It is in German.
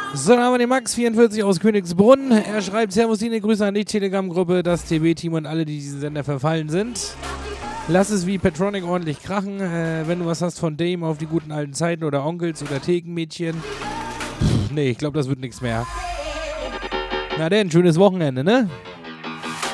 So, dann haben wir den Max44 aus Königsbrunn. Er schreibt: Servus, Dine, Grüße an die Telegram-Gruppe, das TB-Team und alle, die diesen Sender verfallen sind. Lass es wie Petronic ordentlich krachen. Wenn du was hast von Dame auf die guten alten Zeiten oder Onkels oder Thekenmädchen. Nee, ich glaube, das wird nichts mehr. Na denn, schönes Wochenende, ne?